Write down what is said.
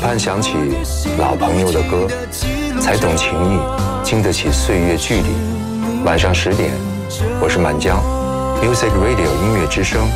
畔响起老朋友的歌，才懂情谊，经得起岁月距离。晚上10点，我是满江 Music Radio 音乐之声。